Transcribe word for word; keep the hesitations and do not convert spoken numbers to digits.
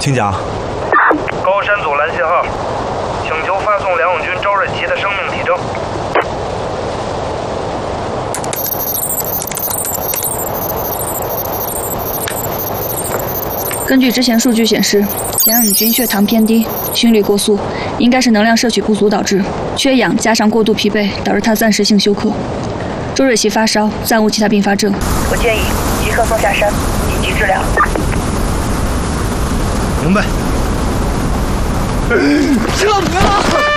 请讲。 高山组拦信号，请求发送梁永军、周瑞奇的生命体征。 根据之前数据显示，梁永军血糖偏低，心率过速，应该是能量摄取不足导致。缺氧加上过度疲惫，导致他暂时性休克。周瑞奇发烧，暂无其他并发症。 我建议即刻送下山，紧急治疗。 明白。 撤！